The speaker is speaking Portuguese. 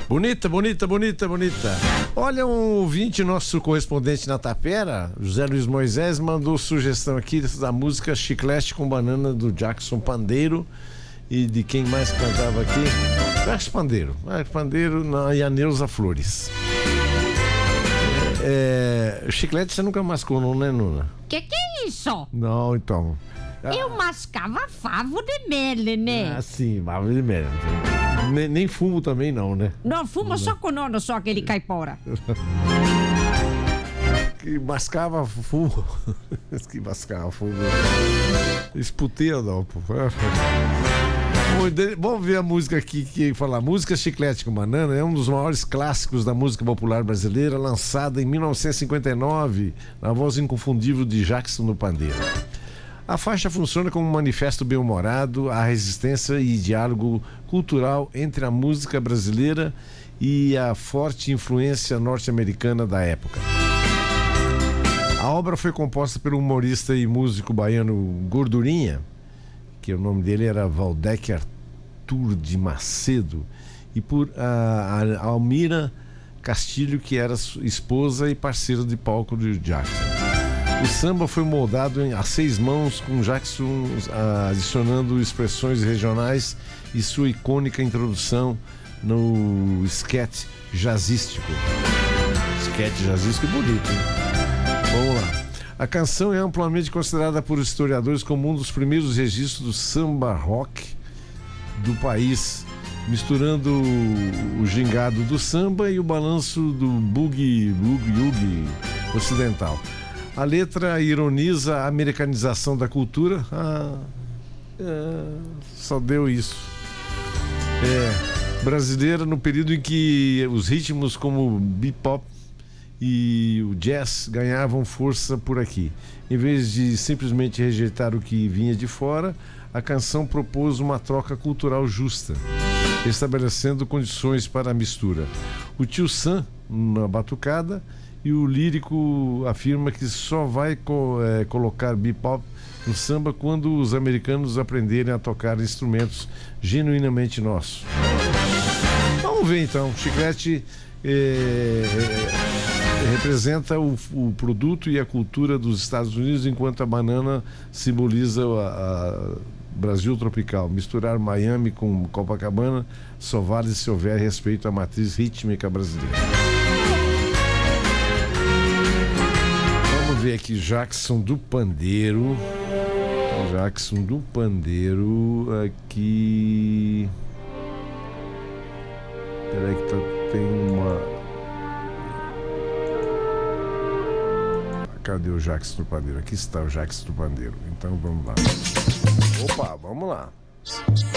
Bonita, bonita, bonita, bonita. Olha, um ouvinte, nosso correspondente na Tapera, José Luiz Moisés, mandou sugestão aqui da música Chiclete com Banana do Jackson Pandeiro e de quem mais cantava aqui? Jackson Pandeiro e a Neuza Flores. Chiclete você nunca mascou, não, né, Nuna? Que é isso? Não, então. Eu mascava favo de mel, né? Ah, sim, favo de mel. Nem fumo também não, né? Não, fumo só com nono, só aquele caipora. Que mascava fumo. Que mascava fumo. Esputeia, não, pô. Vamos ver a música aqui que fala. Música Chiclete com Banana é um dos maiores clássicos da música popular brasileira, lançada em 1959 na voz inconfundível de Jackson do Pandeiro. A faixa funciona como um manifesto bem-humorado à resistência e diálogo cultural entre a música brasileira e a forte influência norte-americana da época. A obra foi composta pelo humorista e músico baiano Gordurinha, que o nome dele era Valdec Arthur de Macedo, e por a Almira Castilho, que era esposa e parceira de palco de Jackson. O samba foi moldado a 6 mãos, com Jackson adicionando expressões regionais e sua icônica introdução no esquete jazzístico. Esquete jazzístico bonito, hein? Vamos lá. A canção é amplamente considerada por historiadores como um dos primeiros registros do samba rock do país, misturando o gingado do samba e o balanço do boogie-woogie ocidental. A letra ironiza a americanização da cultura. Só deu isso. Brasileira, no período em que os ritmos como bebop e o jazz ganhavam força por aqui. Em vez de simplesmente rejeitar o que vinha de fora, a canção propôs uma troca cultural justa, estabelecendo condições para a mistura. O tio Sam na batucada, e o lírico afirma que só vai colocar bebop no samba quando os americanos aprenderem a tocar instrumentos genuinamente nossos. Vamos ver então. Chiclete representa o produto e a cultura dos Estados Unidos, enquanto a banana simboliza a Brasil tropical. Misturar Miami com Copacabana só vale se houver respeito à matriz rítmica brasileira. Vamos ver aqui, Jackson do Pandeiro. Jackson do Pandeiro aqui. Peraí que tem uma. Cadê o Jackson do Pandeiro? Aqui está o Jackson do Pandeiro. Então vamos lá. Opa, vamos lá.